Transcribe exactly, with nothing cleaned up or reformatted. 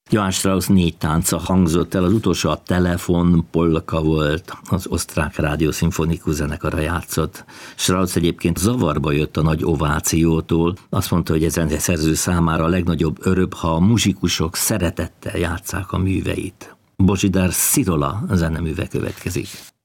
Johann Strauss négy tánca hangzott el, az utolsó a Telefon polka volt, az osztrák rádiószimfonikus zenekara játszott. Strauss egyébként zavarba jött a nagy ovációtól, azt mondta, hogy ezen szerző számára a legnagyobb öröm, ha a muzsikusok szeretettel játsszák a műveit. Božidar Szirola zeneműve következik.